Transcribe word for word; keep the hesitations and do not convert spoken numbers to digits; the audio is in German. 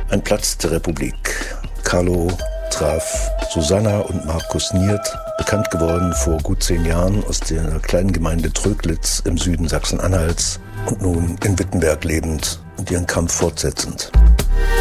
Ein Platz der Republik. Carlo traf Susanna und Markus Niert, bekannt geworden vor gut zehn Jahren aus der kleinen Gemeinde Tröglitz im Süden Sachsen-Anhalts und nun in Wittenberg lebend und ihren Kampf fortsetzend.